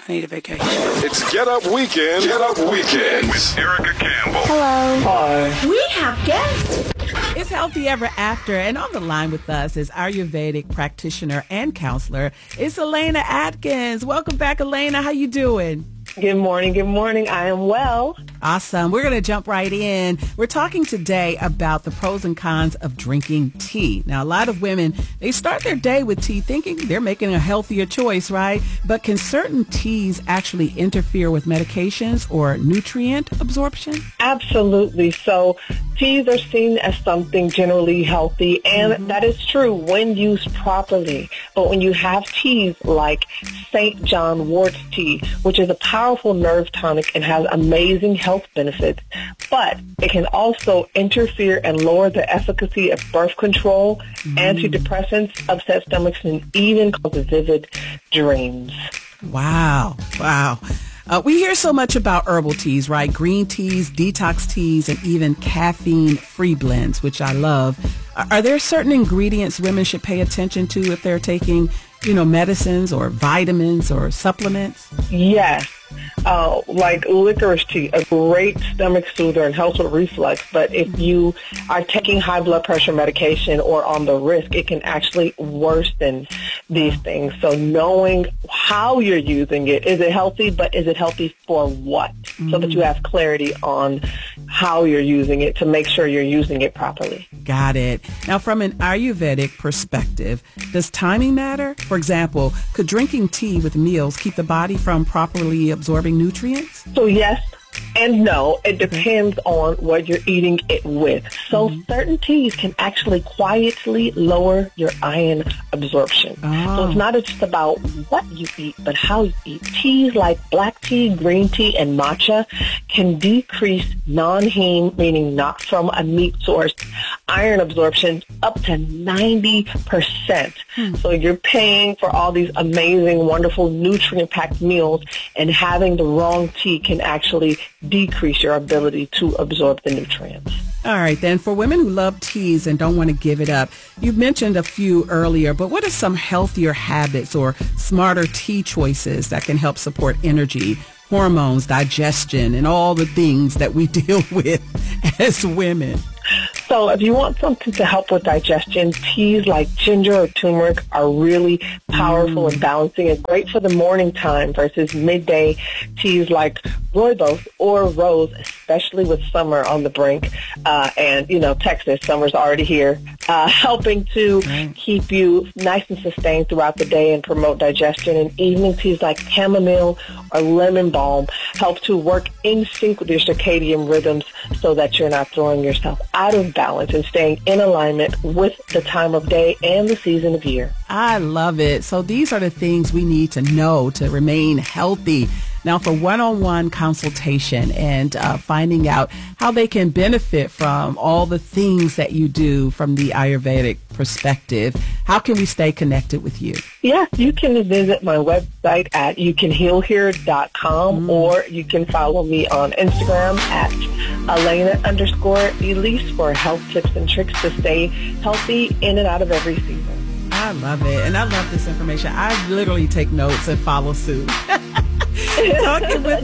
I need a vacation. It's Get Up Weekend. Get Up Weekend with Erica Campbell. Hello. Hi. We have guests. It's Healthy Ever After, and on the line with us is Ayurvedic practitioner and counselor. It's Elena Atkins. Welcome back, Elena. How you doing? Good morning. Good morning. I am well. Awesome. We're going to jump right in. We're talking today about the pros and cons of drinking tea. Now, a lot of women, they start their day with tea thinking they're making a healthier choice, right? But can certain teas actually interfere with medications or nutrient absorption? Absolutely. So teas are seen as something generally healthy, and that is true when used properly. But when you have teas like St. John Wort's tea, which is a powerful nerve tonic and has amazing health benefits, but it can also interfere and lower the efficacy of birth control, antidepressants, upset stomachs, and even cause vivid dreams. Wow. We hear so much about herbal teas, right? Green teas, detox teas, and even caffeine-free blends, which I love. Are there certain ingredients women should pay attention to if they're taking, medicines or vitamins or supplements? Yes. Like licorice tea, a great stomach soother and helps with reflux. But if you are taking high blood pressure medication or on the risk, it can actually worsen these things. So knowing how you're using it, is it healthy, but is it healthy for what? So that you have clarity on how you're using it to make sure you're using it properly. Got it. Now, from an Ayurvedic perspective, does timing matter? For example, could drinking tea with meals keep the body from properly absorbing nutrients? So yes and no. It depends on what you're eating it with. So certain teas can actually quietly lower your iron absorption. So it's not just about what you eat, but how you eat. Teas like black tea, green tea, and matcha can decrease non-heme, meaning not from a meat source, iron absorption up to 90%. So you're paying for all these amazing, wonderful, nutrient-packed meals, and having the wrong tea can actually decrease your ability to absorb the nutrients. All right, then, for women who love teas and don't want to give it up, you've mentioned a few earlier, but what are some healthier habits or smarter tea choices that can help support energy, hormones, digestion, and all the things that we deal with as women? So if you want something to help with digestion, teas like ginger or turmeric are really powerful and balancing and great for the morning time versus midday. Teas like rooibos or rose, especially with summer on the brink, and, Texas, summer's already here, helping to keep you nice and sustained throughout the day and promote digestion. And evening teas like chamomile or lemon balm help to work in sync with your circadian rhythms so that you're not throwing yourself out of balance and staying in alignment with the time of day and the season of year. I love it. So these are the things we need to know to remain healthy. Now, for one-on-one consultation and finding out how they can benefit from all the things that you do from the Ayurvedic perspective, how can we stay connected with you? Yes, you can visit my website at youcanhealhere.com or you can follow me on Instagram at Elena_Elise for health tips and tricks to stay healthy in and out of every season. I love it. And I love this information. I literally take notes and follow suit. Talking with